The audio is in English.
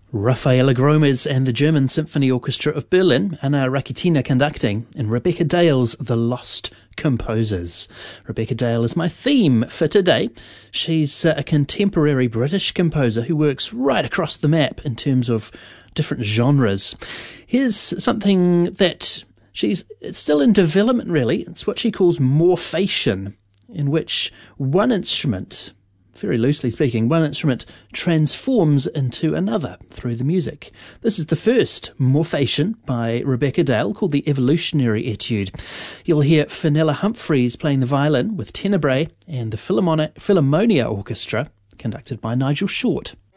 Raffaella Gromes and the German Symphony Orchestra of Berlin, Anna Rakitina conducting, and Rebecca Dale's The Lost Composers. Rebecca Dale is my theme for today. She's a contemporary British composer who works right across the map in terms of different genres. Here's something that it's still in development, really. It's what she calls morphation, in which one instrument, very loosely speaking, one instrument transforms into another through the music. This is the first morphation by Rebecca Dale, called the Evolutionary Etude. You'll hear Fenella Humphreys playing the violin with Tenebrae and the Philharmonia Orchestra, conducted by Nigel Short.